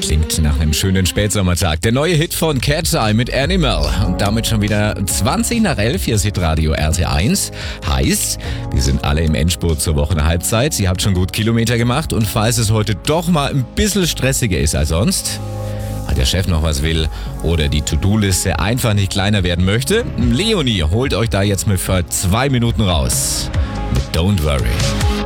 Klingt nach einem schönen Spätsommertag. Der neue Hit von Cat's Eye mit Animal. Und damit schon wieder 20 nach 11. Hier ist Hitradio RT1. Heißt, wir sind alle im Endspurt zur Wochenhalbzeit. Ihr habt schon gut Kilometer gemacht. Und falls es heute doch mal ein bisschen stressiger ist als sonst, weil der Chef noch was will oder die To-Do-Liste einfach nicht kleiner werden möchte, Leonie holt euch da jetzt mal für 2 Minuten raus. Mit Don't Worry.